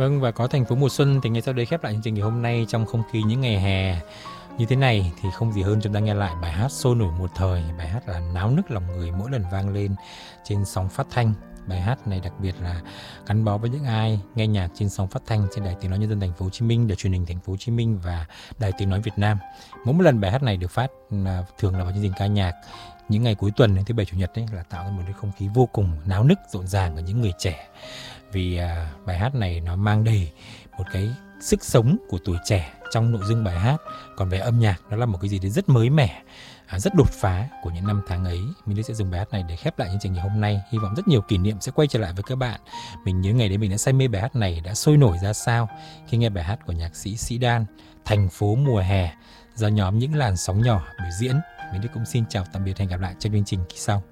Vâng, và có thành phố mùa xuân thì ngay sau đây khép lại chương trình ngày hôm nay trong không khí những ngày hè như thế này thì không gì hơn chúng ta nghe lại bài hát sôi nổi một thời, bài hát là náo nức lòng người mỗi lần vang lên trên sóng phát thanh. Bài hát này đặc biệt là gắn bó với những ai nghe nhạc trên sóng phát thanh trên Đài Tiếng nói Nhân dân Thành phố Hồ Chí Minh, Đài Truyền hình Thành phố Hồ Chí Minh và Đài Tiếng nói Việt Nam. Mỗi một lần bài hát này được phát thường là vào chương trình ca nhạc những ngày cuối tuần thứ bảy chủ nhật ấy, là tạo ra một cái không khí vô cùng náo nức rộn ràng ở những người trẻ. Vì bài hát này nó mang đầy một cái sức sống của tuổi trẻ trong nội dung bài hát. Còn về âm nhạc nó là một cái gì đấy rất mới mẻ, rất đột phá của những năm tháng ấy. Mình sẽ dùng bài hát này để khép lại chương trình ngày hôm nay. Hy vọng rất nhiều kỷ niệm sẽ quay trở lại với các bạn. Mình nhớ ngày đấy mình đã say mê bài hát này, đã sôi nổi ra sao khi nghe bài hát của nhạc sĩ Sĩ Đan, Thành phố mùa hè, do nhóm Những làn sóng nhỏ biểu diễn. Mình cũng xin chào tạm biệt, hẹn gặp lại trong chương trình kỳ sau.